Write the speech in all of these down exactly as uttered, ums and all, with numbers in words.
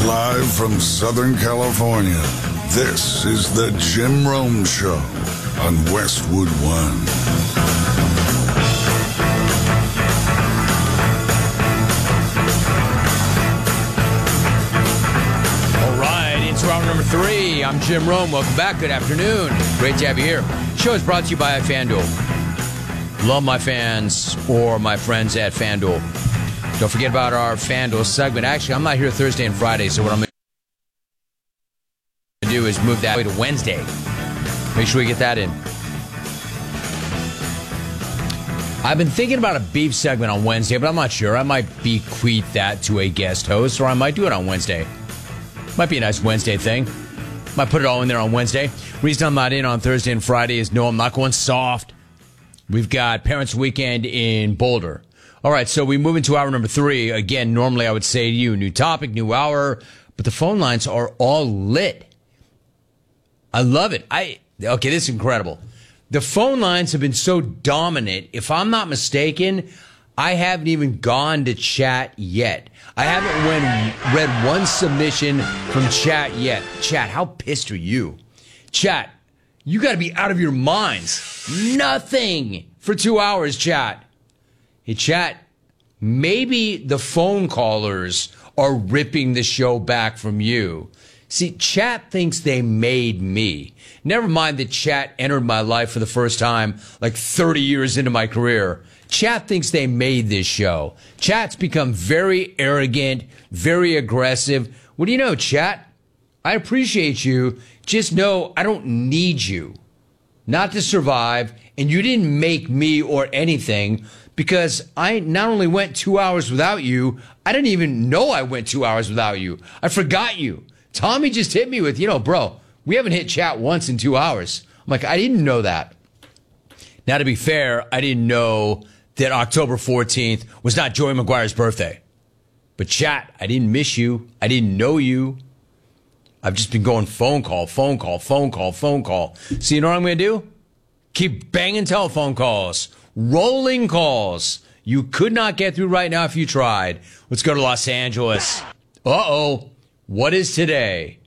Live from Southern California, this is the Jim Rome Show on Westwood One. All right, into round number three. I'm Jim Rome. Welcome back. Good afternoon. Great to have you here. The show is brought to you by FanDuel. Love my fans or my friends at FanDuel. Don't forget about our FanDuel segment. Actually, I'm not here Thursday and Friday, so what I'm going to do is move that way to Wednesday. Make sure we get that in. I've been thinking about a beef segment on Wednesday, but I'm not sure. I might bequeath that to a guest host, or I might do it on Wednesday. Might be a nice Wednesday thing. Might put it all in there on Wednesday. Reason I'm not in on Thursday and Friday is no, I'm not going soft. We've got Parents Weekend in Boulder. All right, so we move into hour number three. Again, normally I would say to you, new topic, new hour, but the phone lines are all lit. I love it. I okay, this is incredible. The phone lines have been so dominant. If I'm not mistaken, I haven't even gone to chat yet. I haven't went, read one submission from chat yet. Chat, how pissed are you? Chat, you got to be out of your minds. Nothing for two hours, chat. Hey, chat, maybe the phone callers are ripping the show back from you. See, chat thinks they made me. Never mind that chat entered my life for the first time like thirty years into my career. Chat thinks they made this show. Chat's become very arrogant, very aggressive. What do you know, chat? I appreciate you. Just know I don't need you. Not to survive, and you didn't make me or anything. Because I not only went two hours without you, I didn't even know I went two hours without you. I forgot you. Tommy just hit me with, you know, bro, we haven't hit chat once in two hours. I'm like, I didn't know that. Now, to be fair, I didn't know that October fourteenth was not Joey McGuire's birthday. But chat, I didn't miss you. I didn't know you. I've just been going phone call, phone call, phone call, phone call. So you know what I'm going to do? Keep banging telephone calls. Rolling calls. You could not get through right now if you tried. Let's go to Los Angeles. Uh-oh. What is today?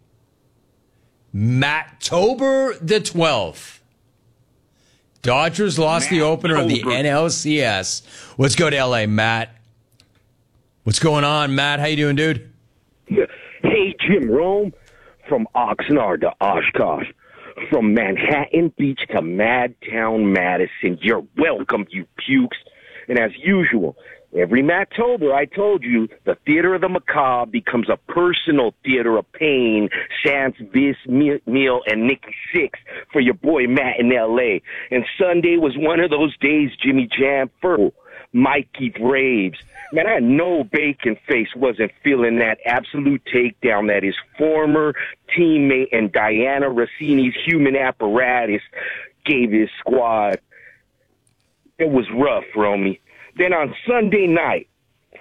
Matt-tober the twelfth. Dodgers lost the opener of the N L C S. Let's go to L A, Matt. What's going on, Matt? How you doing, dude? Hey, Jim Rome. From Oxnard to Oshkosh. From Manhattan Beach to Madtown, Madison. You're welcome, you pukes. And as usual, every Matt-tober, I told you, the theater of the macabre becomes a personal theater of pain. Sans Vis, Meal, and Nikki Sixx for your boy Matt in L A. And Sunday was one of those days, Jimmy Jam, for Mikey Braves. Man, I know Bacon Face wasn't feeling that absolute takedown that his former teammate and Diana Rossini's human apparatus gave his squad. It was rough, Romy. Then on Sunday night,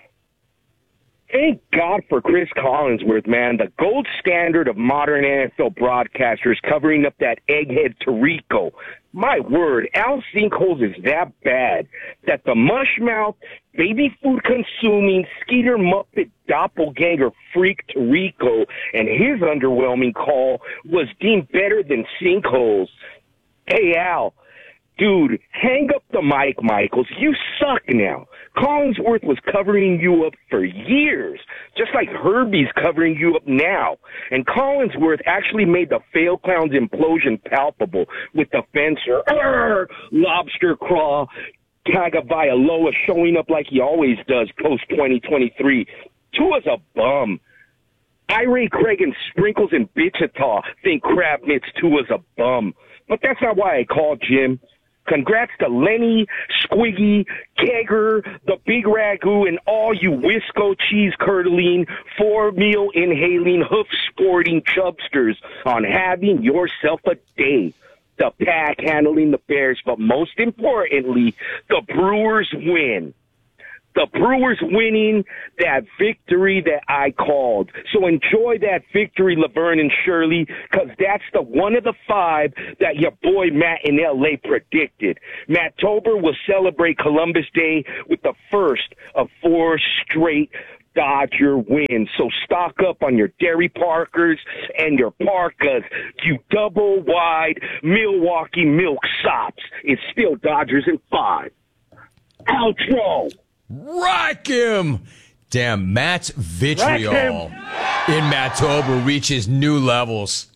thank God for Chris Collinsworth, man, the gold standard of modern N F L broadcasters covering up that egghead Tirico. My word, Al Sinkholes is that bad that the mushmouth, baby food consuming, Skeeter Muppet doppelganger freak Tirico and his underwhelming call was deemed better than Sinkholes. Hey, Al. Dude, hang up the mic, Michaels. You suck now. Collinsworth was covering you up for years, just like Herbie's covering you up now. And Collinsworth actually made the fail clown's implosion palpable with the fencer, Arr! Lobster craw, Tagovailoa showing up like he always does post twenty twenty-three. Tua's a bum. Ira Craig and Sprinkles and Wichita think Crab Mitts Tua's a bum. But that's not why I called, Jim. Congrats to Lenny, Squiggy, Kegger, the Big Ragu, and all you Wisco cheese-curdling, four-meal inhaling, hoof-sporting chubsters on having yourself a day. The Pack handling the Bears, but most importantly, the Brewers win. The Brewers winning that victory that I called. So enjoy that victory, Laverne and Shirley, because that's the one of the five that your boy Matt in L A predicted. Matt-tober will celebrate Columbus Day with the first of four straight Dodger win. So stock up on your Derry Parkers and your Parkas, you double wide Milwaukee milk sops. It's still Dodgers in five. Outro. Rock him. Damn, Matt's vitriol in Mattober reaches new levels.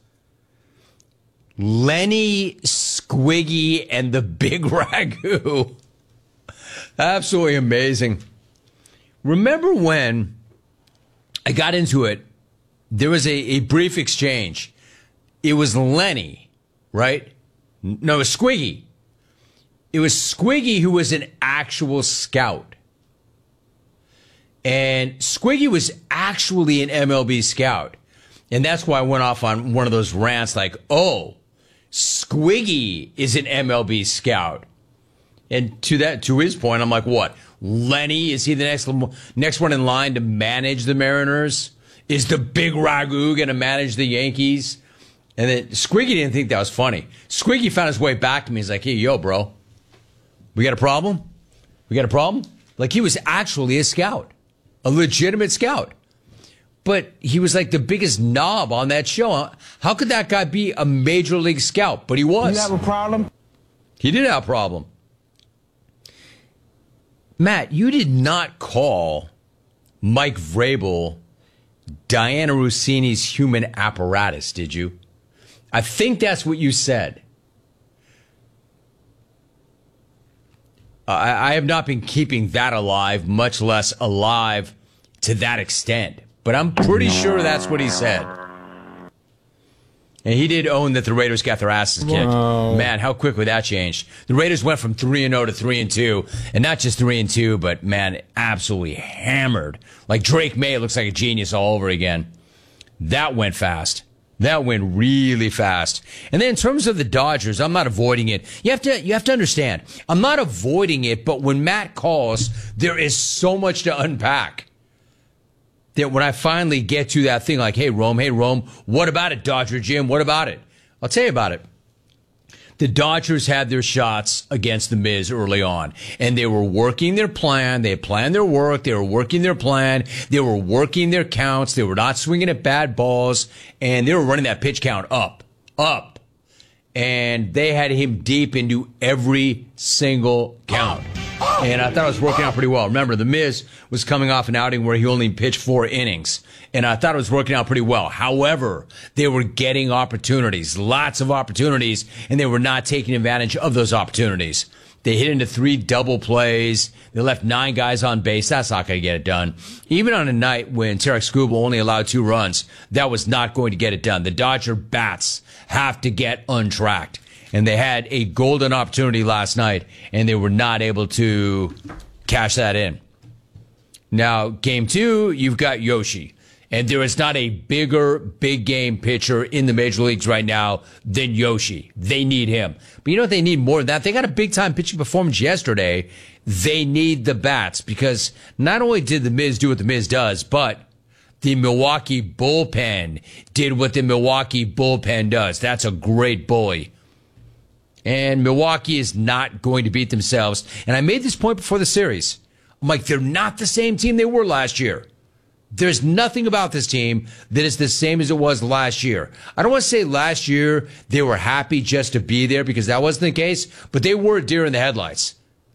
Lenny, Squiggy, and the Big Ragu. Absolutely amazing. Remember when I got into it, there was a, a brief exchange. It was Lenny, right? No, it was Squiggy. It was Squiggy who was an actual scout. And Squiggy was actually an M L B scout. And that's why I went off on one of those rants like, oh, Squiggy is an M L B scout. And to that, to his point, I'm like, what? Lenny, is he the next next one in line to manage the Mariners? Is the Big Ragu going to manage the Yankees? And then Squiggy didn't think that was funny. Squiggy found his way back to me. He's like, hey, yo, bro, we got a problem? We got a problem? Like, he was actually a scout, a legitimate scout. But he was like the biggest knob on that show. How could that guy be a major league scout? But he was. You have a problem? He did have a problem. Matt, you did not call Mike Vrabel Diana Rossini's human apparatus, did you? I think that's what you said. I, I have not been keeping that alive, much less alive to that extent. But I'm pretty sure that's what he said. And he did own that the Raiders got their asses kicked. Whoa. Man, how quick would that change? The Raiders went from three and oh to three and two, and not just three and two, but man, absolutely hammered. Like Drake May looks like a genius all over again. That went fast. That went really fast. And then in terms of the Dodgers, I'm not avoiding it. You have to you have to understand, I'm not avoiding it, but when Matt calls, there is so much to unpack. That when I finally get to that thing like, hey, Rome, hey, Rome, what about it, Dodger Jim? What about it? I'll tell you about it. The Dodgers had their shots against the Miz early on, and they were working their plan. They had planned their work. They were working their plan. They were working their counts. They were not swinging at bad balls, and they were running that pitch count up, up. And they had him deep into every single count. And I thought it was working out pretty well. Remember, The Miz was coming off an outing where he only pitched four innings. And I thought it was working out pretty well. However, they were getting opportunities, lots of opportunities, and they were not taking advantage of those opportunities. They hit into three double plays. They left nine guys on base. That's not going to get it done. Even on a night when Tarek Skubal only allowed two runs, that was not going to get it done. The Dodger bats have to get untracked. And they had a golden opportunity last night, and they were not able to cash that in. Now, game two, you've got Yoshi. And there is not a bigger, big game pitcher in the major leagues right now than Yoshi. They need him. But you know what they need more than that? They got a big-time pitching performance yesterday. They need the bats because not only did the Miz do what the Miz does, but the Milwaukee bullpen did what the Milwaukee bullpen does. That's a great bully. And Milwaukee is not going to beat themselves. And I made this point before the series. I'm like, they're not the same team they were last year. There's nothing about this team that is the same as it was last year. I don't want to say last year they were happy just to be there because that wasn't the case, but they were deer in the headlights.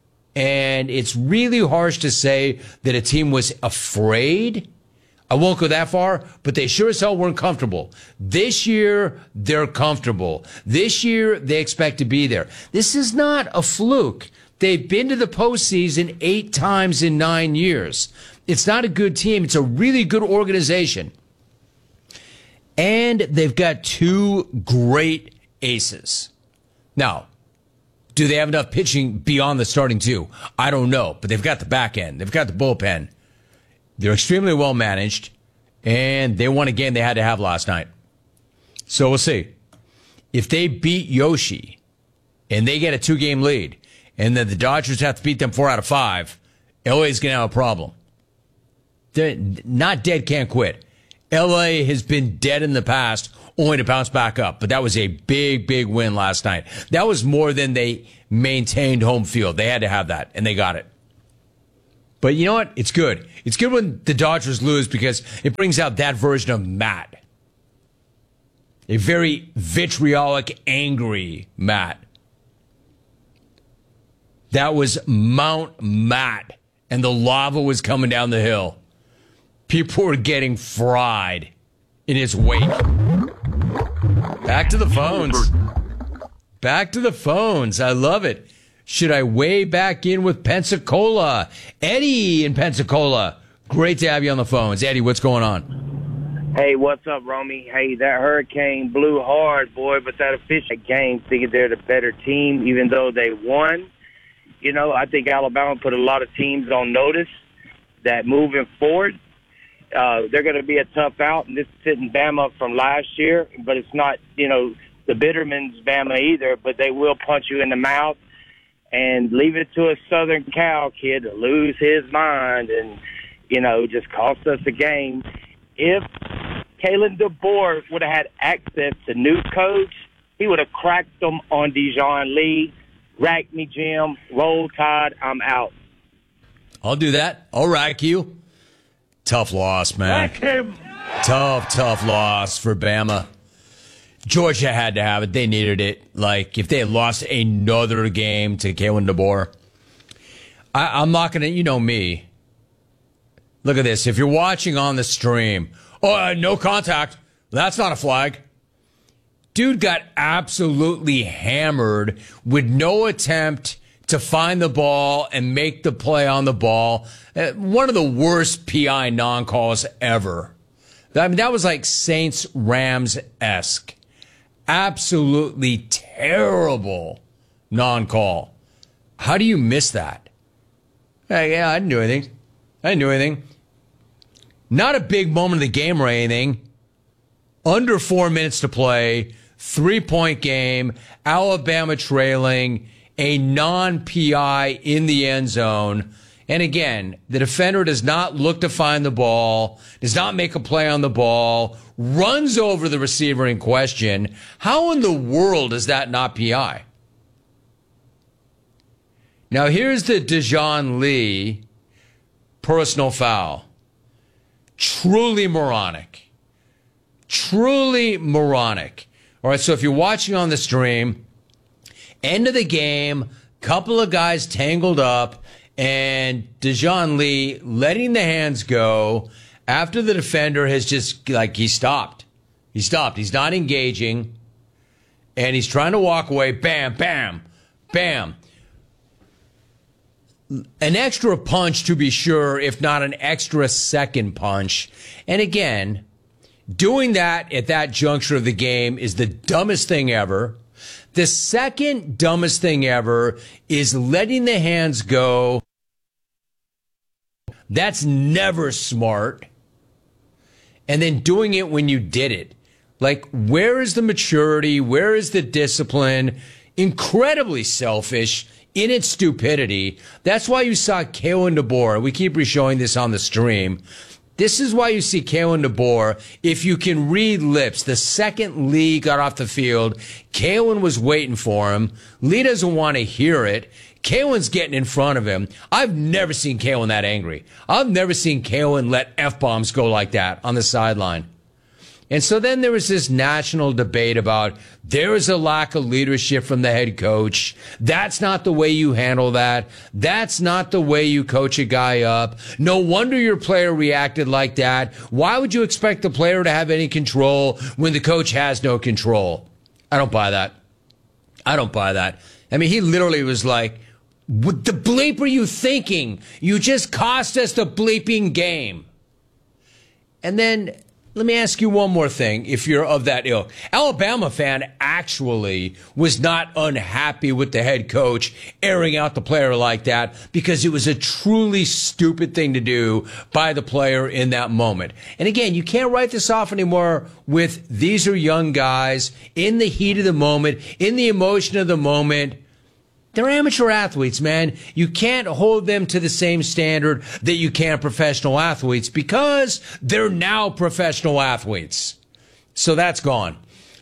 And it's really harsh to say that a team was afraid. I won't go that far, but they sure as hell weren't comfortable. This year, they're comfortable. This year, they expect to be there. This is not a fluke. They've been to the postseason eight times in nine years. It's not a good team. It's a really good organization. And they've got two great aces. Now, do they have enough pitching beyond the starting two? I don't know, but they've got the back end. They've got the bullpen. They're extremely well managed, and they won a game they had to have last night. So we'll see. If they beat Yoshi, and they get a two-game lead, and then the Dodgers have to beat them four out of five, L A's going to have a problem. They're not dead, can't quit. L A has been dead in the past, only to bounce back up. But that was a big, big win last night. That was more than they maintained home field. They had to have that, and they got it. But you know what? It's good. It's good when the Dodgers lose because it brings out that version of Matt. A very vitriolic, angry Matt. That was Mount Matt, and the lava was coming down the hill. People were getting fried in its wake. Back to the phones. Back to the phones. I love it. Should I weigh back in with Pensacola? Eddie in Pensacola. Great to have you on the phones. Eddie, what's going on? Hey, what's up, Romy? Hey, that hurricane blew hard, boy, but that official game figured they're the better team, even though they won. You know, I think Alabama put a lot of teams on notice that moving forward, uh, they're going to be a tough out. And this is sitting Bama from last year, but it's not, you know, the Bitterman's Bama either, but they will punch you in the mouth. And leave it to a Southern Cal kid to lose his mind and, you know, just cost us a game. If Kalen DeBoer would have had access to new coach, he would have cracked them on Dijon Lee. Rack me, Jim. Roll Tide. I'm out. I'll do that. I'll rack you. Tough loss, man. Rack him. Tough, tough loss for Bama. Georgia had to have it. They needed it. Like, if they had lost another game to Kalen DeBoer, I, I'm not going to, you know me. Look at this. If you're watching on the stream, oh, uh, no contact. That's not a flag. Dude got absolutely hammered with no attempt to find the ball and make the play on the ball. Uh, one of the worst P I non-calls ever. I mean, that was like Saints-Rams-esque. Absolutely terrible non-call. How do you miss that? Hey, yeah, I didn't do anything. I didn't do anything. Not a big moment of the game or anything. Under four minutes to play. Three-point game. Alabama trailing. A non-P I in the end zone. And again, the defender does not look to find the ball, does not make a play on the ball, runs over the receiver in question. How in the world is that not P I? Now, here's the Dijon Lee personal foul. Truly moronic. Truly moronic. All right, so if you're watching on the stream, end of the game, couple of guys tangled up, and Dijon Lee letting the hands go after the defender has just, like, he stopped. He stopped. He's not engaging. And he's trying to walk away. Bam, bam, bam. An extra punch, to be sure, if not an extra second punch. And again, doing that at that juncture of the game is the dumbest thing ever. The second dumbest thing ever is letting the hands go. That's never smart. And then doing it when you did it. Like, where is the maturity? Where is the discipline? Incredibly selfish in its stupidity. That's why you saw Kalen DeBoer. We keep re-showing this on the stream. This is why you see Kalen DeBoer. If you can read lips, the second Lee got off the field, Kalen was waiting for him. Lee doesn't want to hear it. Kalen's getting in front of him. I've never seen Kalen that angry. I've never seen Kalen let F-bombs go like that on the sideline. And so then there was this national debate about there is a lack of leadership from the head coach. That's not the way you handle that. That's not the way you coach a guy up. No wonder your player reacted like that. Why would you expect the player to have any control when the coach has no control? I don't buy that. I don't buy that. I mean, he literally was like, what the bleep are you thinking? You just cost us the bleeping game. And then let me ask you one more thing, if you're of that ilk. Alabama fan actually was not unhappy with the head coach airing out the player like that because it was a truly stupid thing to do by the player in that moment. And again, you can't write this off anymore with these are young guys in the heat of the moment, in the emotion of the moment. They're amateur athletes, man. You can't hold them to the same standard that you can professional athletes because they're now professional athletes. So that's gone.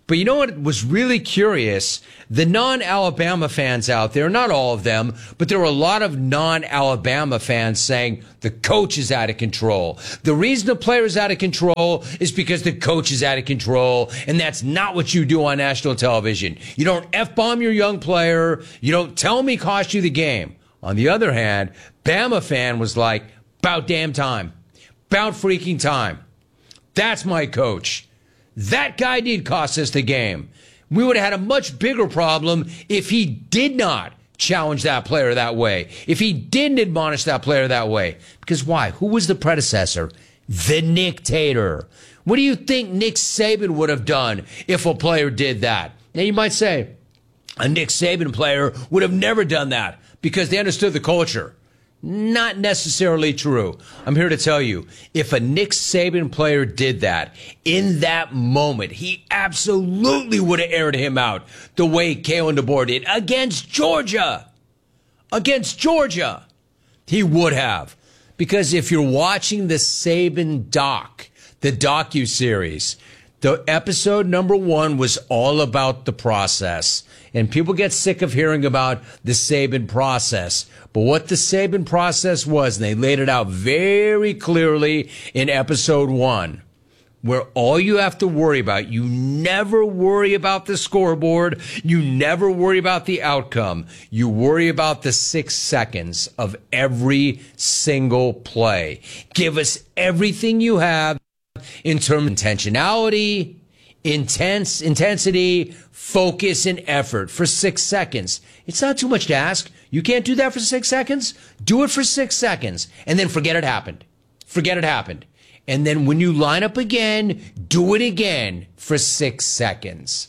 But you know what was really curious? The non-Alabama fans out there, not all of them, but there were a lot of non-Alabama fans saying the coach is out of control. The reason the player is out of control is because the coach is out of control, and that's not what you do on national television. You don't F-bomb your young player. You don't tell him he cost you the game. On the other hand, Bama fan was like, about damn time. About freaking time. That's my coach. That guy did cost us the game. We would have had a much bigger problem if he did not challenge that player that way. If he didn't admonish that player that way. Because why? Who was the predecessor? The Dictator. What do you think Nick Saban would have done if a player did that? Now you might say, a Nick Saban player would have never done that because they understood the culture. Not necessarily true. I'm here to tell you, if a Nick Saban player did that, in that moment, he absolutely would have aired him out the way Kalen DeBoer did against Georgia. Against Georgia. He would have. Because if you're watching the Saban doc, the docu-series, the episode number one was all about the process. And people get sick of hearing about the Saban process. But what the Saban process was, and they laid it out very clearly in episode one, where all you have to worry about, you never worry about the scoreboard, you never worry about the outcome, you worry about the six seconds of every single play. Give us everything you have in terms of intentionality, intense intensity, focus, and effort for six seconds. It's not too much to ask. You can't do that for six seconds? Do it for six seconds, and then forget it happened. Forget it happened. And then when you line up again, do it again for six seconds.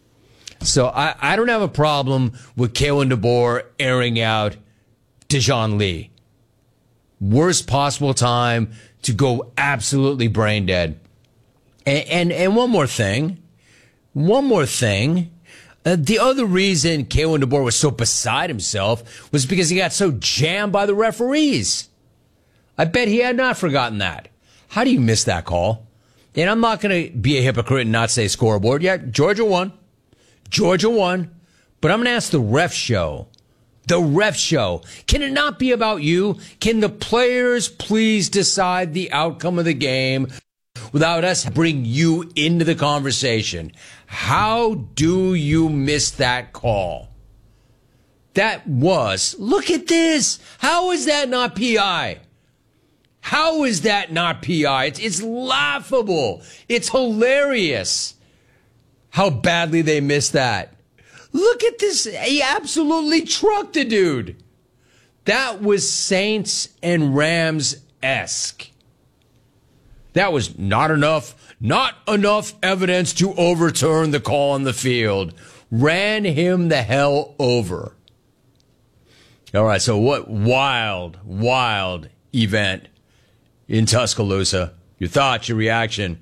So I, I don't have a problem with Kalen DeBoer airing out Dejoun Lee. Worst possible time to go absolutely brain dead. And, and, and one more thing. One more thing. Uh, the other reason Kalen DeBoer was so beside himself was because he got so jammed by the referees. I bet he had not forgotten that. How do you miss that call? And I'm not going to be a hypocrite and not say scoreboard. Yeah, Georgia won. Georgia won. But I'm going to ask the ref show. The ref show. Can it not be about you? Can the players please decide the outcome of the game without us bring you into the conversation? How do you miss that call? That was, look at this. How is that not P I? How is that not P I? It's, it's laughable. It's hilarious how badly they missed that. Look at this. He absolutely trucked the dude. That was Saints and Rams-esque. That was not enough, not enough evidence to overturn the call on the field. Ran him the hell over. All right, so what wild, wild event in Tuscaloosa. Your thoughts, your reaction.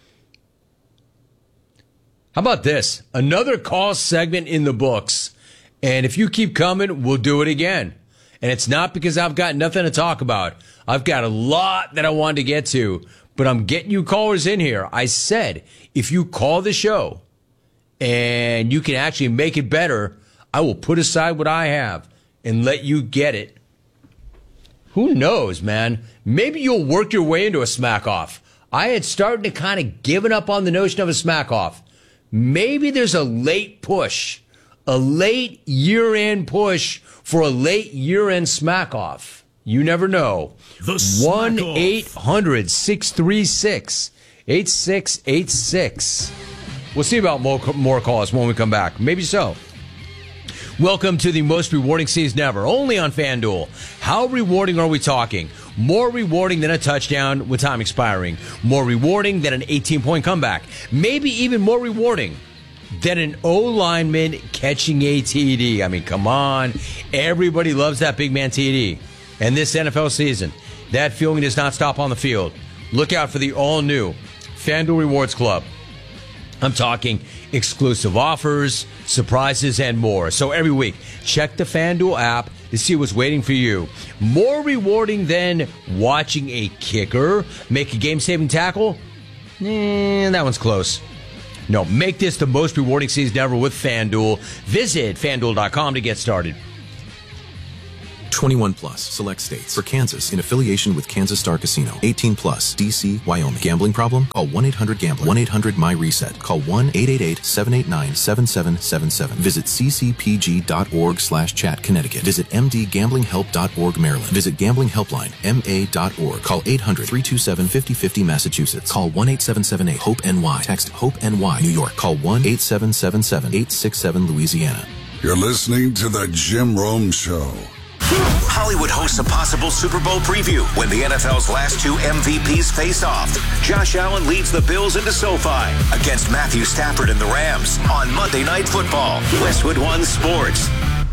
How about this? Another call segment in the books. And if you keep coming, we'll do it again. And it's not because I've got nothing to talk about. I've got a lot that I wanted to get to. But I'm getting you callers in here. I said, if you call the show and you can actually make it better, I will put aside what I have and let you get it. Who knows, man? Maybe you'll work your way into a smack off. I had started to kind of given up on the notion of a smack off. Maybe there's a late push, a late year-end push for a late year-end smack off. You never know. one eight hundred six three six eight six eight six. We'll see about more, more calls when we come back. Maybe so. Welcome to the most rewarding season ever, only on FanDuel. How rewarding are we talking? More rewarding than a touchdown with time expiring. More rewarding than an eighteen-point comeback. Maybe even more rewarding than an O-lineman catching a T D. I mean, come on. Everybody loves that big man T D. And this N F L season, that feeling does not stop on the field. Look out for the all-new FanDuel Rewards Club. I'm talking exclusive offers, surprises, and more. So every week, check the FanDuel app to see what's waiting for you. More rewarding than watching a kicker make a game-saving tackle? Eh, that one's close. No, make this the most rewarding season ever with FanDuel. Visit FanDuel dot com to get started. twenty-one plus, select states. For Kansas, in affiliation with Kansas Star Casino. eighteen plus, D C, Wyoming. Gambling problem? Call one eight hundred gambler. one eight hundred my reset. Call one eight eight eight, seven eight nine, seven seven seven seven. Visit ccpg.org slash chat Connecticut. Visit mdgamblinghelp.org Maryland. Visit Gambling Helpline, M A dot org. Call eight hundred, three two seven, five oh five oh Massachusetts. Call one eight seven seven eight, HOPE N Y. Text HOPE N Y New York. Call one eight seven seven seven, eight six seven Louisiana. You're listening to The Jim Rome Show. Hollywood hosts a possible Super Bowl preview when the N F L's last two M V Ps face off. Josh Allen leads the Bills into SoFi against Matthew Stafford and the Rams on Monday Night Football. Westwood One Sports.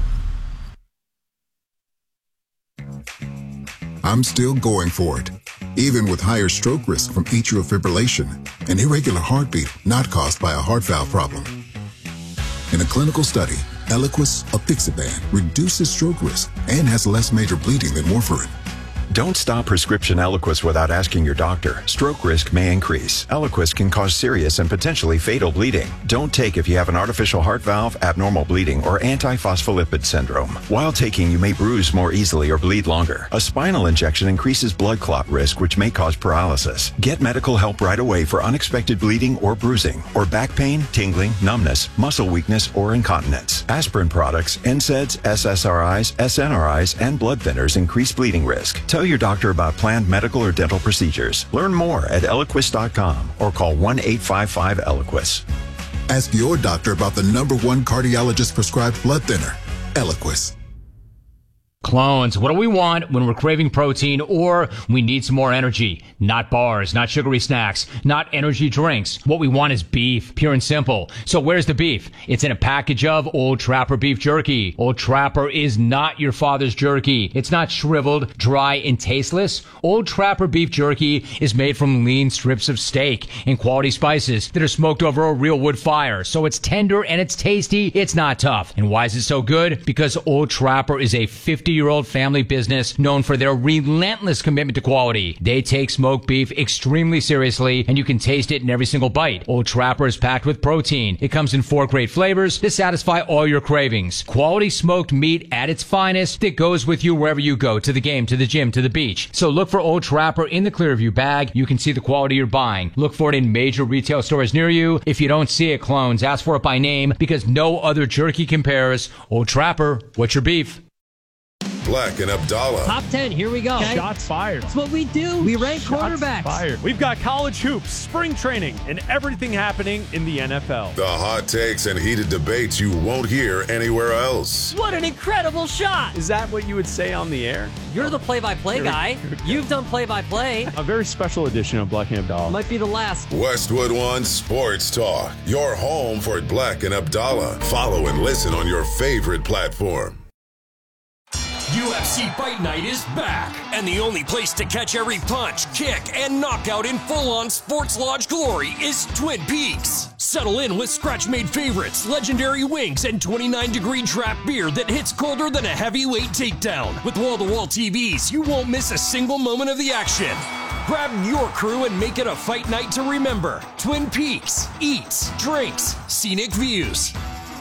I'm still going for it, even with higher stroke risk from atrial fibrillation, an irregular heartbeat not caused by a heart valve problem. In a clinical study, Eliquis apixaban reduces stroke risk and has less major bleeding than warfarin. Don't stop prescription Eliquis without asking your doctor. Stroke risk may increase. Eliquis can cause serious and potentially fatal bleeding. Don't take if you have an artificial heart valve, abnormal bleeding, or antiphospholipid syndrome. While taking, you may bruise more easily or bleed longer. A spinal injection increases blood clot risk, which may cause paralysis. Get medical help right away for unexpected bleeding or bruising, or back pain, tingling, numbness, muscle weakness, or incontinence. Aspirin products, N SAIDs, S S R Is, S N R Is, and blood thinners increase bleeding risk. Tell your doctor about planned medical or dental procedures. Learn more at Eliquis dot com or call one eight five five Eliquis. Ask your doctor about the number one cardiologist prescribed blood thinner, Eliquis. Clones, what do we want when we're craving protein or we need some more energy? Not bars, not sugary snacks, not energy drinks. What we want is beef, pure and simple. So where's the beef? It's in a package of Old Trapper beef jerky. Old Trapper is not your father's jerky. It's not shriveled, dry, and tasteless. Old Trapper beef jerky is made from lean strips of steak and quality spices that are smoked over a real wood fire. So it's tender and it's tasty. It's not tough. And why is it so good? Because Old Trapper is a fifty-year-old family business known for their relentless commitment to quality. They take smoked beef extremely seriously, and you can taste it in every single bite. Old Trapper is packed with protein. It comes in four great flavors to satisfy all your cravings. Quality smoked meat at its finest that goes with you wherever you go, to the game, to the gym, to the beach. So look for Old Trapper in the Clearview bag. You can see the quality you're buying. Look for it in major retail stores near you. If you don't see it, clones, ask for it by name, because no other jerky compares. Old Trapper, what's your beef? Black and Abdallah. Top ten, here we go. Okay. Shots fired. That's what we do. We rank Shots quarterbacks. Fired. We've got college hoops, spring training, and everything happening in the N F L. The hot takes and heated debates you won't hear anywhere else. What an incredible shot. Is that what you would say on the air? You're the play-by-play guy. You've done play-by-play. A very special edition of Black and Abdallah. Might be the last. Westwood One Sports Talk. Your home for Black and Abdallah. Follow and listen on your favorite platform. U F C Fight Night is back, and the only place to catch every punch, kick, and knockout in full-on Sports Lodge glory is Twin Peaks. Settle in with scratch-made favorites, legendary wings, and twenty-nine degree draft beer that hits colder than a heavyweight takedown. With wall-to-wall T Vs, you won't miss a single moment of the action. Grab your crew and make it a fight night to remember. Twin Peaks. Eats, drinks, scenic views.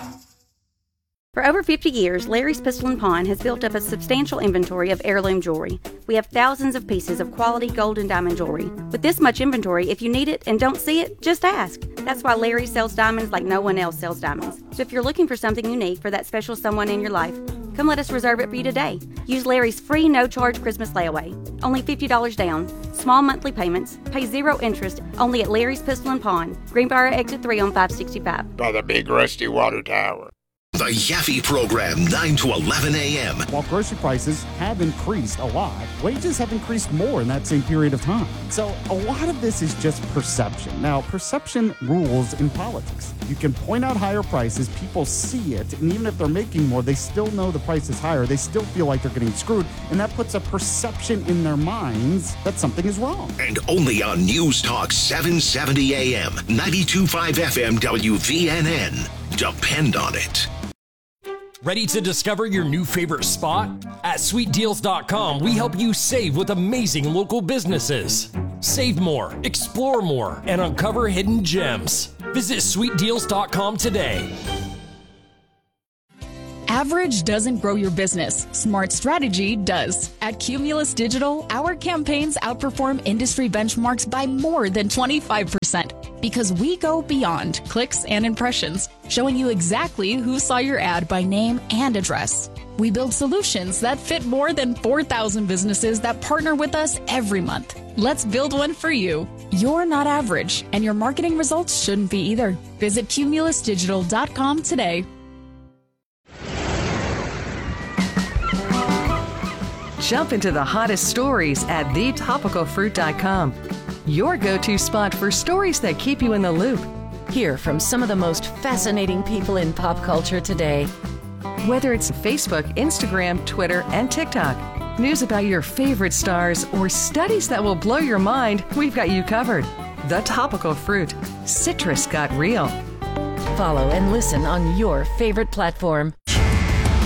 For over fifty years, Larry's Pistol and Pawn has built up a substantial inventory of heirloom jewelry. We have thousands of pieces of quality gold and diamond jewelry. With this much inventory, if you need it and don't see it, just ask. That's why Larry sells diamonds like no one else sells diamonds. So if you're looking for something unique for that special someone in your life, come let us reserve it for you today. Use Larry's free no-charge Christmas layaway. Only fifty dollars down. Small monthly payments. Pay zero interest. Only at Larry's Pistol and Pawn. Greenbrier Exit three on five sixty-five. By the big rusty water tower. The Yaffe Program, nine to eleven a.m. While grocery prices have increased a lot, wages have increased more in that same period of time. So a lot of this is just perception. Now, perception rules in politics. You can point out higher prices, people see it, and even if they're making more, they still know the price is higher. They still feel like they're getting screwed, and that puts a perception in their minds that something is wrong. And only on News Talk seven seventy a.m., ninety-two point five F M W V N N. Depend on it. Ready to discover your new favorite spot? At sweet deals dot com, we help you save with amazing local businesses. Save more, explore more, and uncover hidden gems. Visit sweet deals dot com today. Average doesn't grow your business. Smart strategy does. At Cumulus Digital, our campaigns outperform industry benchmarks by more than twenty-five percent because we go beyond clicks and impressions, showing you exactly who saw your ad by name and address. We build solutions that fit more than four thousand businesses that partner with us every month. Let's build one for you. You're not average, and your marketing results shouldn't be either. Visit cumulus digital dot com today. Jump into the hottest stories at the topical fruit dot com. Your go-to spot for stories that keep you in the loop. Hear from some of the most fascinating people in pop culture today. Whether it's Facebook, Instagram, Twitter, and TikTok, news about your favorite stars, or studies that will blow your mind, we've got you covered. The Topical Fruit. Citrus got real. Follow and listen on your favorite platform.